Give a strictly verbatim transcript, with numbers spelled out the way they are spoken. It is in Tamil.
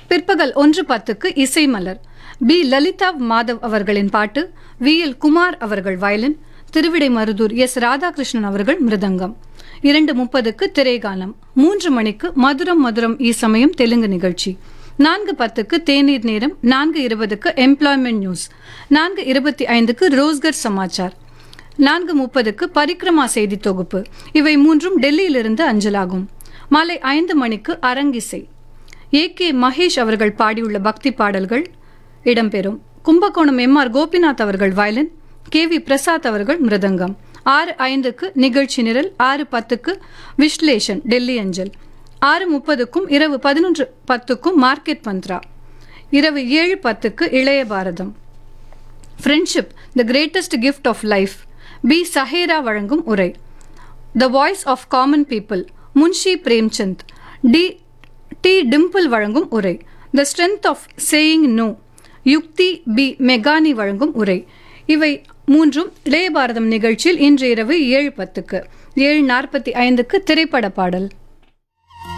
பிற்பகல் ஒன்று பத்துக்கு இசை மலர். பி லலிதா மாதவ் அவர்களின் பாட்டு, வி எல் குமார் அவர்கள் வயலின், திருவிடைமருதூர் எஸ் ராதாகிருஷ்ணன் அவர்கள் மிருதங்கம். இரண்டு முப்பதுக்கு திரைகானம். மூன்று மணிக்கு மதுரம் மதுரம் ஈ சமயம் தெலுங்கு நிகழ்ச்சி. நான்கு பத்துக்கு தேநீர் நேரம். நான்கு இருபதுக்கு எம்ப்ளாய்மெண்ட் நியூஸ். நான்கு இருபத்தி ஐந்துக்கு ரோஸ்கர் சமாச்சார். நான்கு முப்பதுக்கு பரிக்ரமா செய்தி தொகுப்பு. இவை மூன்றும் டெல்லியிலிருந்து அஞ்சலாகும். மாலை ஐந்து மணிக்கு அரங்கிசை. ஏ கே மகேஷ் அவர்கள் பாடியுள்ள பக்தி பாடல்கள் இடம்பெறும். கும்பகோணம் எம் ஆர் கோபிநாத் அவர்கள் வயலின், கே வி பிரசாத் அவர்கள் மிருதங்கம். ஆறு ஐந்துக்கு நிகழ்ச்சி நிரல். ஆறு பத்துக்கு விஸ்லேஷன் டெல்லி அஞ்சல். ஆறு முப்பதுக்கும் இரவு பதினொன்று பத்துக்கும் மார்க்கெட் மந்த்ரா. இரவு ஏழு பத்துக்கு இளைய பாரதம். Friendship the greatest gift of life, B Sahera வழங்கும் உரை. The voice of common people, Munshi Premchand. D D Dimple வழங்கும் உரை. The strength of saying no, யுக்தி பி மெகானி வழங்கும் உரை. இவை மூன்றும் இளைய பாரதம் நிகழ்ச்சியில் இன்று இரவு ஏழு பத்துக்கு. ஏழு நாற்பத்தி ஐந்துக்கு திரைப்பட பாடல்.